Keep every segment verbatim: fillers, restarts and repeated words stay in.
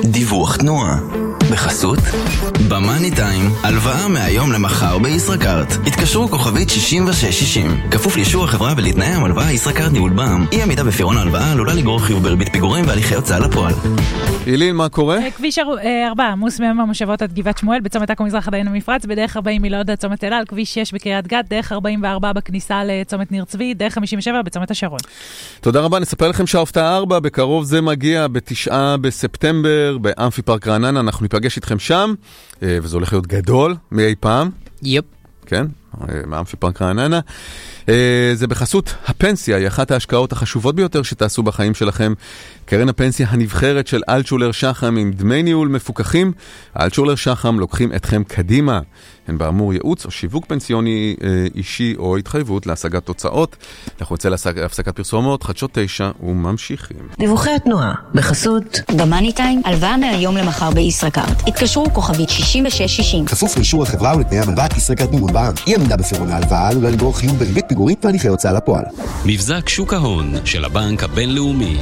דיווח תנועה בחסות במאני טיים, הלוואה מהיום למחר בישראכרט. התקשרו כוכבית שישים ושש שישים. כפוף לאישור החברה ולתנאי המלוואה. ישראכרט ניהול בע"מ. אי עמידה בפירעון ההלוואה עלולה לגרור חיוב בריבית פיגורים והליכי הוצאה לפועל. אילין, מה קורה? כביש ארבע, עמוס מהמושבות עד גבעת שמואל, בצומת עכו מזרח עד עין המפרץ, בדרך ארבעים מלוד עד צומת אל על, כביש שש בקריית גת, דרך ארבעים וארבע בכניסה לצומת ניר צבי, דרך חמישים ושבע בצומת השרון. תודה רבה, נספר לכם שההפתעה ארבע, בקרוב זה מגיע בתשעה בספטמבר, באמפי פארק רעננה, אנחנו ניפגש איתכם שם, וזה הולך להיות גדול מאי פעם. יפ. כן, מאמפי פארק רעננה. זה בחסות הפנסיה, היא אחת ההשקעות החשובות ביותר שתעשו בחיים שלכם. קרן הפנסיה הנבחרת של אלטשולר שחם עם דמי ניהול מפוקחים. אלטשולר שחם לוקחים אתכם קדימה. הן באמור ייעוץ או שיווק פנסיוני אישי או התחייבות להשגת תוצאות. אנחנו נצא להפסקת פרסומות, חדשות תשע וממשיכים. דיווחי התנועה בחסות במאני טיים, הלוואה מהיום למחר בישראכרט. התקשרו כוכבית שישים ושש שישים. כפוף לאישור החברה ולתנאי המלוואה. ישראכרט ניהול בע"מ. אי עמידה בפירעון ההלוואה עלולה לגרור חיוב בריבית פיגורים והליכי הוצאה לפועל. מבזק שוק ההון של הבנק הבינלאומי.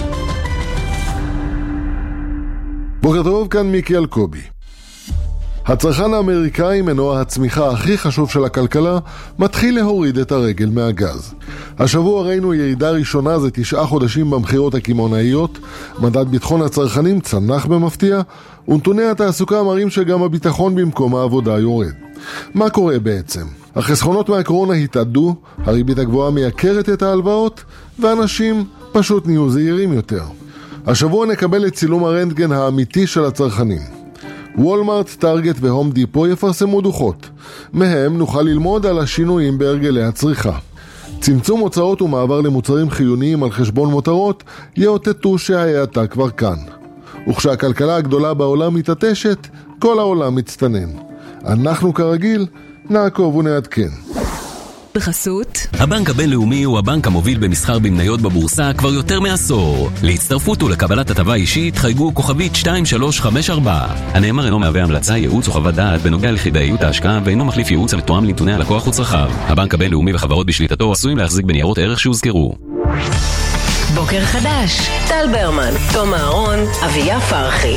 בוקר טוב, כאן מיקי אלקובי. הצרכן האמריקאי, מנוע הצמיחה הכי חשוב של הכלכלה, מתחיל להוריד את הרגל מהגז. השבוע ראינו ירידה ראשונה זה תשעה חודשים במחירות הקמעונאיות, מדד ביטחון הצרכנים צנח במפתיע, ונתוני התעסוקה מראים שגם הביטחון במקום העבודה יורד. מה קורה בעצם? החסכונות מהקורונה התעדו, הריבית הגבוהה מייקרת את ההלוואות, ואנשים פשוט נהיו זהירים יותר. השבוע נקבל את צילום הרנטגן האמיתי של הצרכנים. וולמארט, טארגט והום דיפו יפרסמו דוחות. מהם נוכל ללמוד על השינויים בהרגלי הצריכה. צמצום הוצאות ומעבר למוצרים חיוניים על חשבון מותרות יאותתו שההאטה כבר כאן. וכשהכלכלה הגדולה בעולם מתעטשת, כל העולם מצטנן. אנחנו כרגיל נעקוב ונעדכן. בחסות הבנק הבינלאומי הוא הבנק המוביל במסחר במניות בבורסה כבר יותר מעשור. להצטרפות ולקבלת הטבה אישית חייגו כוכבית שתיים שלוש חמש ארבע. הנאמר אינו מהווה המלצה, ייעוץ או חוות דעת בנוגע לכדאיות ההשקעה ואינו מחליף ייעוץ המתואם לנתוני הלקוח וצרכיו. הבנק הבינלאומי וחברות בשליטתו עשויים להחזיק בניירות ערך שהוזכרו. בוקר חדש, טל ברמן, תום אהרון, אביה פרחי.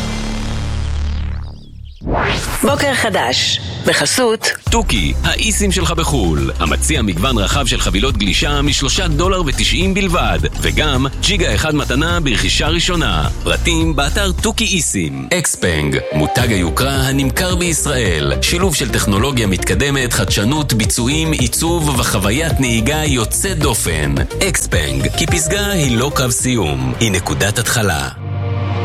בוקר חדש בחסות טוקי, האיסים שלך בחול, המציע מגוון רחב של חבילות גלישה משלושה דולר ותשעים בלבד, וגם ג'יגה אחד מתנה ברכישה ראשונה. פרטים באתר טוקי איסים. אקספנג, מותג היוקרה הנמכר בישראל, שילוב של טכנולוגיה מתקדמת, חדשנות, ביצועים, עיצוב וחוויית נהיגה יוצאת דופן. אקספנג, כי פסגה היא לא קו סיום, היא נקודת התחלה.